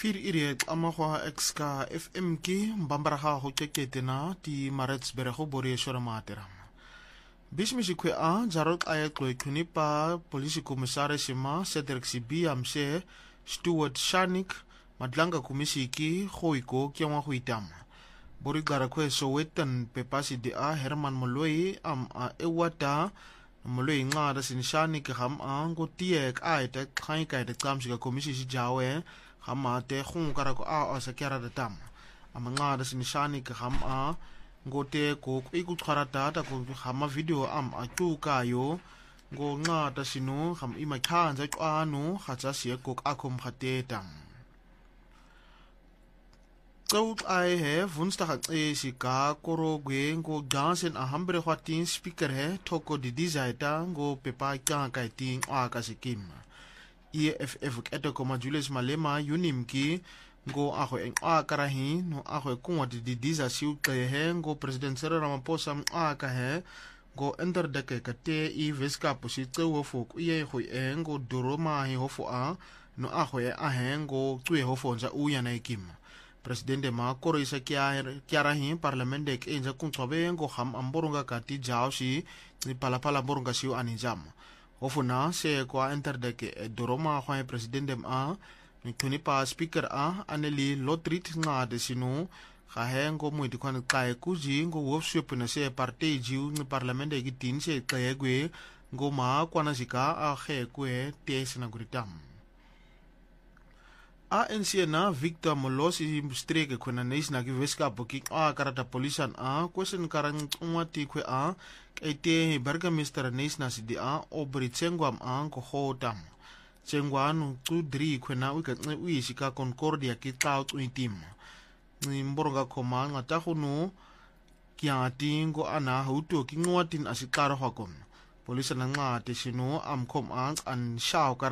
Fir iriet amahwa exka FM ki mbambaraha ho keketena ti Maritzburg ho bori shora matera. Bishmishi kwe a jarot ayat kwe kunipa polisi komisaris ma Cedric Sibi amse Stuart Shanik madlanga komisiki hoiko kiamwa huitam. Bori gara kwe Sowetan pepasi di a Herman Moloi am a ewata Moloi nga da sin Shanik ham a ngo tiek ayat khain kai de kamsika komisi si jawe hama te khung karako a sakera da tam amanga da sin Shanik ham a ngote ko iku kharata ta ko hama video am a tu kayo ngo nga ta sinu ham ima khan za anu khacha sie ko akom khate tam so I have Woensdag sika koro gwe ngo dansen a hambre khwatin speaker he toko di dizaita ngo pepa ka kai ting a ka sikim EFF eto ko Julius Malema unimki ngo aho en a karahi no aho kunwa di diza siu ke he ngo president Cyril Ramaphosa a ka he ngo ender de ke kate I veska positse wo fok ye ho ngo doroma he ho fo a no aho a he ngo tue ho fonza u ya na ikim presidente ma koro isa kiarahi parlament de ke enja kun chobe ngo ham amboronga kati jausi ni palapala boronga siu anijam ofuna se kwa enter de ke doroma ho presidente ma ni tuni pa speaker a aneli lotrit nga de sinu ga hengo mo di kwan kai kuji ngo workshop na se party jiu ni parlament de gitin se kayegwe ngo ma kwana sika a khe kwe tes na guritam ANC na Victor Molosi streke kwena na ki veska boki a karata polisan a question karang umati kwe a kaite burgemeester na sidi a obri tsengwam a ko hotam tsengwanu tu dri kwena wika wi sika concordia ki cloud uitim ni mboronga koma ngata hunu kya tingo ana huto ki ngwatin asikaro hakon polisan nga te sino amkom an shao